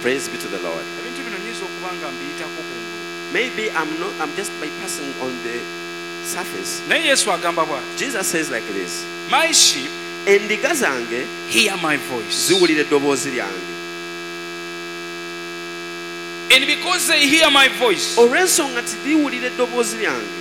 Praise be to the Lord. ebintu bino nnyinza okuba nga mbiyitako kungulu Maybe I'm just bypassing on the surface. naye yesu agamba bw'ati Jesus says like this. my sheep Endiga zange hear my voice ziwulira eddoboozi lyange. and because they hear my voice Olw'ensonga nti liwulira eddoboozi lyange,